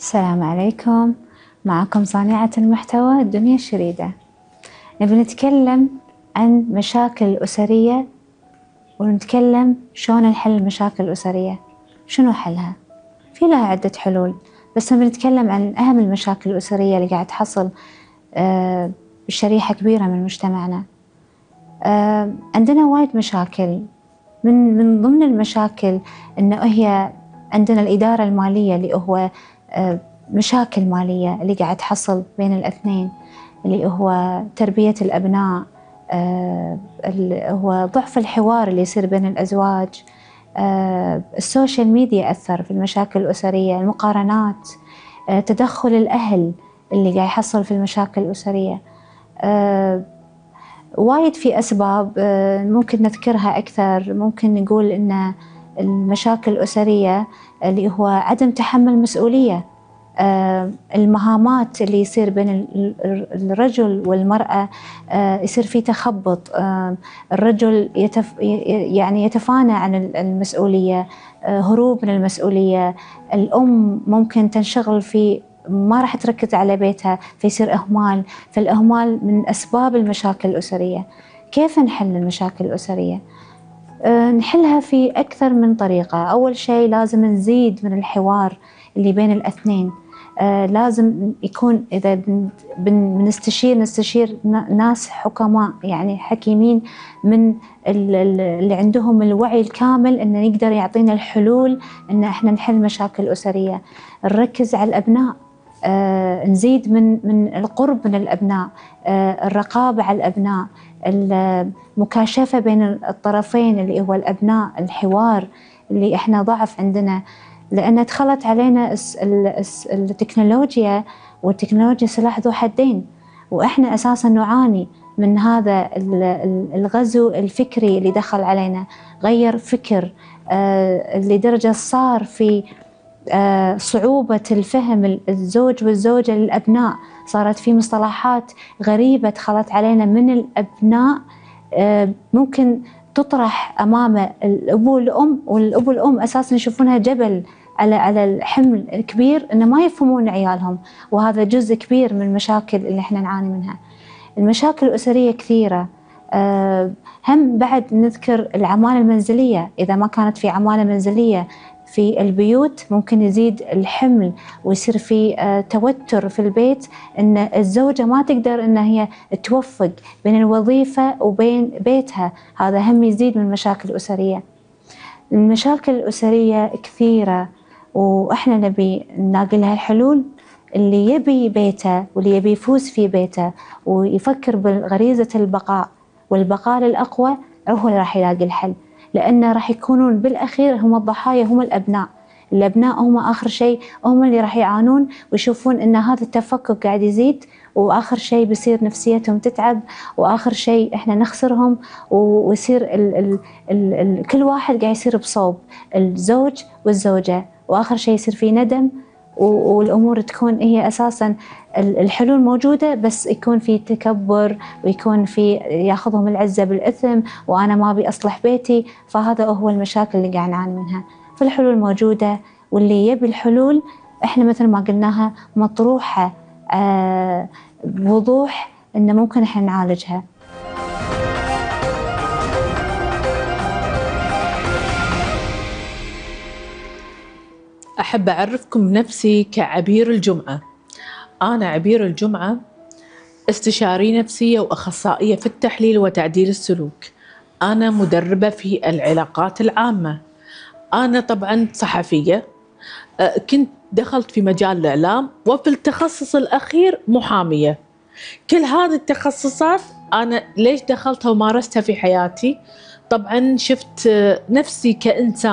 السلام عليكم، معكم صانعة المحتوى دنيا الشريدة. نبي نتكلم عن مشاكل أسرية ونتكلم شلون نحل المشاكل الأسرية. شنو حلها؟ في لها عدة حلول، بس نبي نتكلم عن أهم المشاكل الأسرية اللي قاعد تحصل بشريحة كبيرة من مجتمعنا. عندنا وايد مشاكل، من ضمن المشاكل إنه هي عندنا الإدارة المالية اللي هو مشاكل مالية اللي قاعد تحصل بين الاثنين، اللي هو تربية الأبناء، هو ضعف الحوار اللي يصير بين الأزواج، السوشيال ميديا أثر في المشاكل الأسرية، المقارنات، تدخل الأهل اللي قاعد يحصل في المشاكل الأسرية. وايد في أسباب ممكن نذكرها أكثر. ممكن نقول إن المشاكل الأسرية اللي هو عدم تحمل مسؤولية، المهامات اللي يصير بين الرجل والمرأة، يصير في تخبط، الرجل يعني يتفانى عن المسؤولية، هروب من المسؤولية. الأم ممكن تنشغل في ما راح تركز على بيتها فيصير إهمال، فالإهمال من أسباب المشاكل الأسرية. كيف نحل المشاكل الأسرية؟ نحلها في أكثر من طريقة. أول شيء لازم نزيد من الحوار اللي بين الاثنين. لازم يكون إذا نستشير ناس حكماء، يعني حكيمين من اللي عندهم الوعي الكامل إنه يقدر يعطينا الحلول إن إحنا نحل مشاكل أسرية. نركز على الأبناء، نزيد من القرب من الأبناء، الرقابة على الأبناء، المكاشفة بين الطرفين اللي هو الأبناء، الحوار اللي إحنا ضعف عندنا، لأن دخلت علينا التكنولوجيا، والتكنولوجيا سلاح ذو حدين، وإحنا أساساً نعاني من هذا الغزو الفكري اللي دخل علينا، غير فكر لدرجة صار في صعوبة الفهم الزوج والزوجة للأبناء. صارت في مصطلحات غريبة دخلت علينا من الأبناء، ممكن تطرح أمام الأب والأم، والأب والأم أساساً يشوفونها جبل على الحمل الكبير، إنه ما يفهمون عيالهم. وهذا جزء كبير من المشاكل اللي احنا نعاني منها. المشاكل الأسرية كثيرة. هم بعد نذكر العمالة المنزلية. إذا ما كانت في عمالة منزلية في البيوت ممكن يزيد الحمل ويصير في توتر في البيت، إن الزوجة ما تقدر إن هي توفق بين الوظيفة وبين بيتها. هذا هم يزيد من المشاكل الأسرية. المشاكل الأسرية كثيرة، وإحنا نبي نلاقي لها الحلول. اللي يبي بيته واللي يبي يفوز في بيته ويفكر بغريزة البقاء والبقاء للأقوى، هو اللي راح يلاقي الحل، لأنه راح يكونون بالأخير هم الضحايا، هم الأبناء. الأبناء هم آخر شيء، هم اللي راح يعانون ويشوفون إن هذا التفكك قاعد يزيد، وآخر شيء بيصير نفسيتهم تتعب، وآخر شيء إحنا نخسرهم، ويصير كل واحد قاعد يصير بصوب، الزوج والزوجة، وآخر شيء يصير في ندم، والأمور تكون هي أساساً الحلول موجودة، بس يكون في تكبر، ويكون في ياخذهم العزة بالإثم، وأنا ما أبي أصلح بيتي. فهذا هو المشاكل اللي قاعد نعاني منها. فالحلول موجودة، واللي يبي الحلول إحنا مثل ما قلناها مطروحة بوضوح إنه ممكن إحنا نعالجها. أحب أعرفكم بنفسي كعبير الجمعة. أنا عبير الجمعة، استشاري نفسية وأخصائية في التحليل وتعديل السلوك. أنا مدربة في العلاقات العامة. أنا طبعاً صحفية، كنت دخلت في مجال الإعلام، وفي التخصص الأخير محامية. كل هذه التخصصات أنا ليش دخلتها ومارستها في حياتي؟ طبعاً شفت نفسي كإنسان